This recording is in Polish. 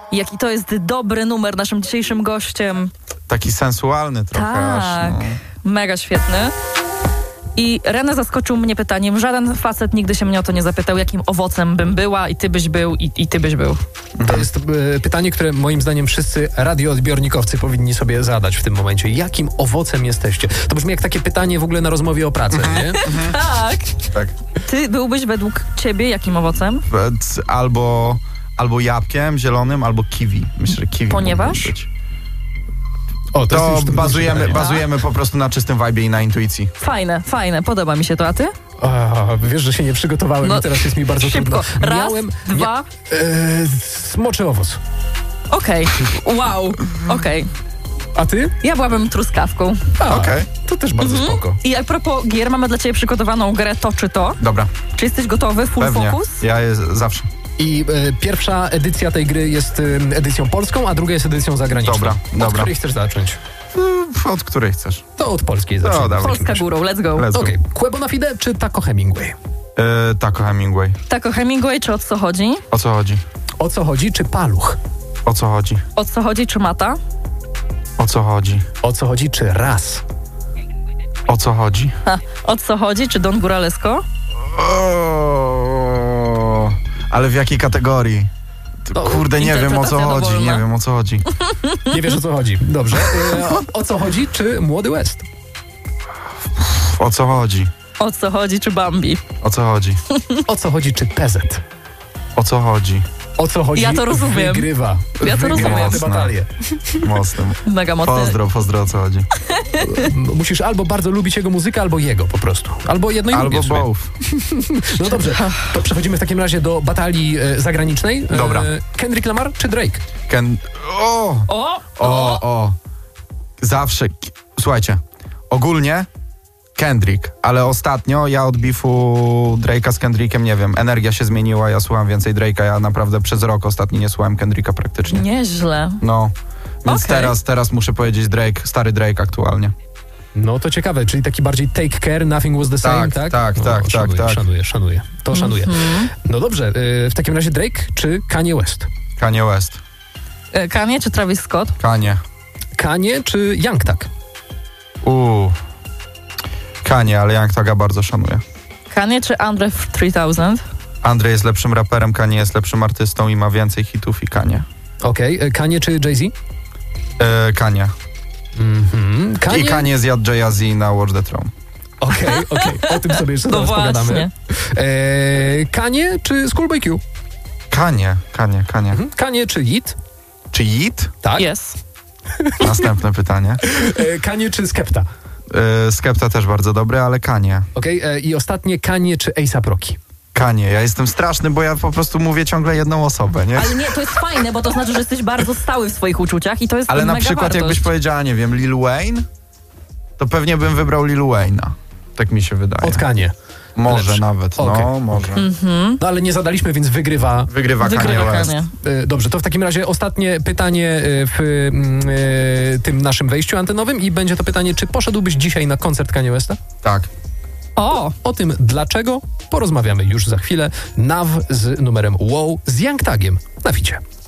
Jaki to jest dobry numer naszym dzisiejszym gościem. Taki sensualny trochę Tak, aż. No. mega świetny. I René zaskoczył mnie pytaniem. Żaden facet nigdy się mnie o to nie zapytał, jakim owocem bym była i ty byś był, i ty byś był. To jest pytanie, które moim zdaniem wszyscy radioodbiornikowcy powinni sobie zadać w tym momencie. Jakim owocem jesteście? To brzmi jak takie pytanie w ogóle na rozmowie o pracę, nie? Tak. Ty byłbyś według ciebie jakim owocem? Albo jabłkiem zielonym, albo kiwi. Myślę, że kiwi. Ponieważ? Być. O, To jest już bazujemy po prostu na czystym vibe'ie i na intuicji. Fajne, podoba mi się to, a ty? Wiesz, że się nie przygotowałem i teraz jest mi bardzo szybko. trudno. Raz, dwa. Smoczy owoc. Okej. Wow. Okej. A ty? Ja byłabym truskawką. Okej. To też bardzo spoko. I a propos gier, mamy dla ciebie przygotowaną grę To czy To. Dobra. Czy jesteś gotowy? Full Pewnie. focus? Ja jest zawsze. I pierwsza edycja tej gry jest edycją polską, a druga jest edycją zagraniczną. Dobra. Od której chcesz zacząć? Od której chcesz? To od polskiej zacznij. dawaj. Polska górą, let's go. Let's go. Okej. Quebo na fide czy Taco Hemingway? Taco Hemingway. Taco Hemingway czy O co chodzi? O co chodzi? O co chodzi czy paluch? O co chodzi? O co chodzi czy Mata? O co chodzi? O co chodzi czy raz? O co chodzi? O co chodzi czy Don Góralesko? Ale w jakiej kategorii? Kurde, nie wiem o co interpretacja chodzi. dowolna. Nie wiem o co chodzi. Nie wiesz o co chodzi. Dobrze. O co chodzi czy Młody West? O co chodzi? O co chodzi czy Bambi? O co chodzi? O co chodzi czy PZ? O co chodzi? O co chodzi? Ja to rozumiem. Wygrywa. Ja to Wygrywa rozumiem. te batalie. Mocno. Mega mocny. Pozdro o co chodzi. Musisz albo bardzo lubić jego muzykę, albo jego po prostu. Albo jedno i drugie. Albo both. No dobrze, to przechodzimy w takim razie do batalii zagranicznej. Dobra. Kendrick Lamar czy Drake? Zawsze. Słuchajcie, ogólnie Kendrick, ale ostatnio ja od beefu Drake'a z Kendrickiem, nie wiem, energia się zmieniła, ja słucham więcej Drake'a, ja naprawdę przez rok ostatni nie słuchałem Kendricka praktycznie. Nieźle. No, więc Okej. teraz muszę powiedzieć Drake, stary Drake aktualnie. No to ciekawe, czyli taki bardziej take care, nothing was the same, tak? Tak. Szanuję. To szanuję. No dobrze, w takim razie Drake czy Kanye West? Kanye West. Kanye czy Travis Scott? Kanye. Kanye czy Young Thug? Kanye, ale Young Thuga bardzo szanuję. Kanye czy Andre 3000? Andrzej jest lepszym raperem, Kanye jest lepszym artystą i ma więcej hitów i Kanye. Okej, Kanye czy Jay-Z? Kanye. Kanye? I Kanye zjadł Jay-Z na Watch the Throne. Okej, o tym sobie jeszcze No zaraz pogadamy. właśnie. Kanye czy Schoolboy Q? Kanye. Kanye czy Yeat? Czy Yeat? Tak. Jest. Następne pytanie. Kanye czy Skepta? Skepta też bardzo dobry, ale Kanye. Okej, i ostatnie Kanye czy A$AP Rocky? Kanye. Ja jestem straszny, bo ja po prostu mówię ciągle jedną osobę, nie? Ale nie, to jest fajne, bo to znaczy, że jesteś bardzo stały w swoich uczuciach i to jest Ale na mega przykład wartość. jakbyś powiedziała, nie wiem, Lil Wayne, to pewnie bym wybrał Lil Wayne'a. Tak mi się wydaje. Od Kanye. Może Lepszy. nawet, no Okej. może. No ale nie zadaliśmy, więc wygrywa. Wygrywa Kanye West. Kanye. Dobrze, to w takim razie ostatnie pytanie w tym naszym wejściu antenowym i będzie to pytanie, czy poszedłbyś dzisiaj na koncert Kanye Westa? Tak. O tym dlaczego porozmawiamy już za chwilę. Nav z numerem Wow z Young Thugiem na ficie.